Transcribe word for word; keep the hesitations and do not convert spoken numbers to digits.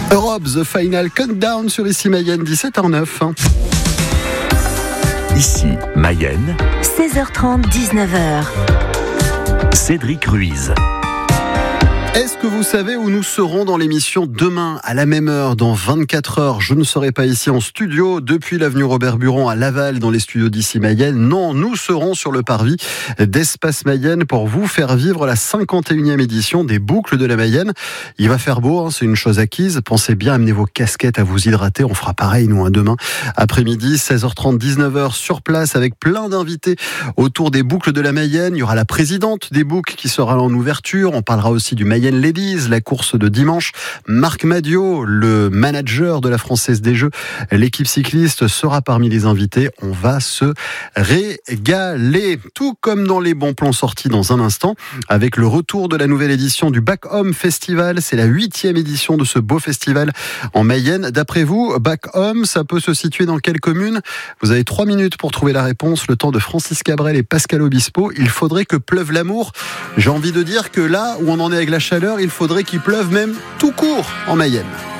Europe, The Final Countdown sur Ici Mayenne, dix-sept heures neuf. Ici Mayenne, seize heures trente, dix-neuf heures. Cédric Ruiz. Est-ce que vous savez où nous serons dans l'émission demain à la même heure, dans vingt-quatre heures? Je ne serai pas ici en studio depuis l'avenue Robert-Buron à Laval dans les studios d'Ici Mayenne. Non, nous serons sur le parvis d'Espace Mayenne pour vous faire vivre la cinquante et unième édition des Boucles de la Mayenne. Il va faire beau, hein, c'est une chose acquise. Pensez bien, amenez vos casquettes à vous hydrater. On fera pareil, nous, hein, demain après-midi, seize heures trente, dix-neuf heures sur place avec plein d'invités autour des Boucles de la Mayenne. Il y aura la présidente des Boucles qui sera là en ouverture. On parlera aussi du Mayenne Ladies, la course de dimanche. Marc Madiot, le manager de la Française des Jeux, l'équipe cycliste sera parmi les invités. On va se régaler, tout comme dans les bons plans sortis dans un instant, avec le retour de la nouvelle édition du Back Home Festival. C'est la huitième édition de ce beau festival en Mayenne. D'après vous, Back Home, ça peut se situer dans quelle commune? Vous avez trois minutes pour trouver la réponse, le temps de Francis Cabrel et Pascal Obispo. Il faudrait que pleuve l'amour. J'ai envie de dire que là où on en est avec la chaleur, il faudrait qu'il pleuve même tout court en Mayenne.